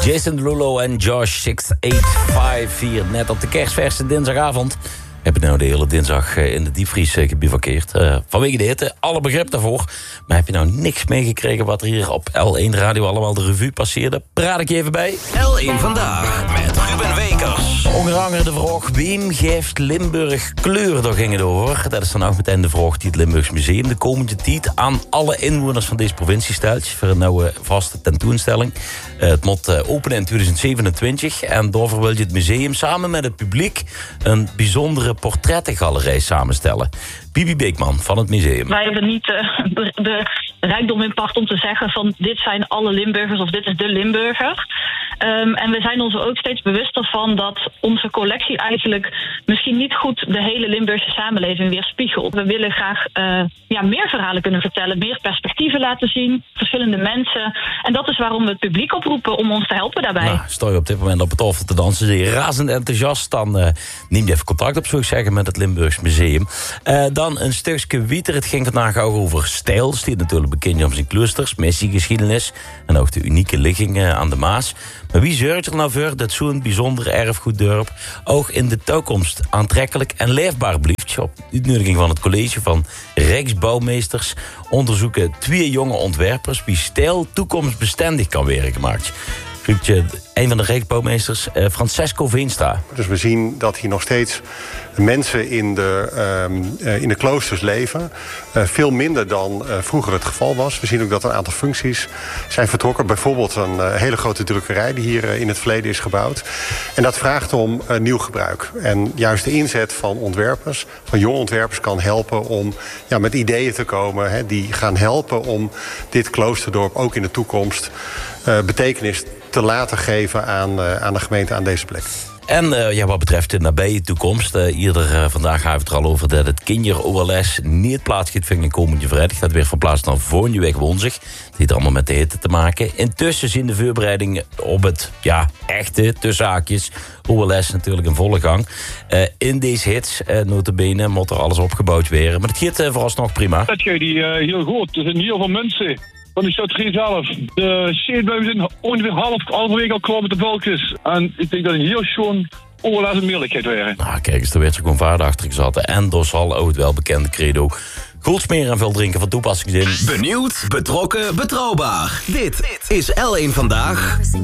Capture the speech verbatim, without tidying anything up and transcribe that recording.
Jason Derulo en Josh zes acht vijf vier. Net op de kerstverse dinsdagavond. Heb je nou de hele dinsdag in de diepvries gebivakkeerd. Uh, vanwege de hitte, alle begrip daarvoor. Maar heb je nou niks meegekregen wat er hier op L één Radio allemaal de revue passeerde? Praat ik je even bij. L één Vandaag met Ruben Wekers. Onder andere de vraag, wem geeft Limburg kleur? Daar ging het over. Dat is dan ook meteen de vraag die het Limburgs Museum de komende tijd aan alle inwoners van deze provincie stelt. Voor een nieuwe vaste tentoonstelling. Uh, het moet uh, openen in twintig zevenentwintig. En daarvoor wil je het museum samen met het publiek een bijzondere portrettengalerij samenstellen. Bibi Beekman van het museum. Wij hebben niet uh, de, de rijkdom in pacht om te zeggen van dit zijn alle Limburgers of dit is de Limburger. Um, en we zijn ons er ook steeds bewuster van dat onze collectie eigenlijk misschien niet goed de hele Limburgse samenleving weerspiegelt. We willen graag uh, ja, meer verhalen kunnen vertellen, meer perspectieven laten zien, verschillende mensen. En dat is waarom we het publiek oproepen om ons te helpen daarbij. Nou, sta je op dit moment op het tafel te dansen, zie je razend enthousiast, dan uh, neem je even contact op, zou ik zeggen, met het Limburgs Museum. Uh, dan een stukje wieter. Het ging vandaag ook over stijl. Stiet natuurlijk bekend om zijn clusters, missiegeschiedenis en ook de unieke ligging uh, aan de Maas. Maar wie zorgt er nou voor dat zo'n bijzonder erfgoeddorp ook in de toekomst aantrekkelijk en leefbaar blijft? Op uitnodiging van het college van Rijksbouwmeesters onderzoeken twee jonge ontwerpers wie stijl toekomstbestendig kan worden gemaakt. Een van de Rijksbouwmeesters, Francesco Veenstra. Dus we zien dat hier nog steeds mensen in de, uh, in de kloosters leven. Uh, veel minder dan uh, vroeger het geval was. We zien ook dat een aantal functies zijn vertrokken. Bijvoorbeeld een uh, hele grote drukkerij die hier uh, in het verleden is gebouwd. En dat vraagt om uh, nieuw gebruik. En juist de inzet van ontwerpers, van jonge ontwerpers, kan helpen om ja, met ideeën te komen. Hè, die gaan helpen om dit kloosterdorp ook in de toekomst uh, betekenis te laten geven aan, uh, aan de gemeente aan deze plek. En uh, ja, wat betreft de nabije toekomst, uh, eerder uh, vandaag gaan we het er al over dat het kinder-O L S niet plaats gaat vinden komende vrijdag. Dat weer verplaatst naar volgende week woensdag. Het heeft allemaal met de hitte te maken. Intussen zien de voorbereidingen op het ja, echte, tussen haakjes, O L S natuurlijk in volle gang. Uh, in deze hits, uh, notabene, moet er alles opgebouwd worden. Maar het gaat uh, vooralsnog prima. Dat gaat die uh, heel goed. Er zijn heel veel mensen van de strategie zelf. De zeebuizen zijn ongeveer half, halverwege al klaar met de balkjes. En ik denk dat een heel schoon O L S een meerlijkheid waren. Nou, kijk eens, er werd zo'n vaart achter gezeten. En door zal ook het welbekende credo: goed smeren en veel drinken van toepassing zijn. Benieuwd, betrokken, betrouwbaar. Dit is L één Vandaag.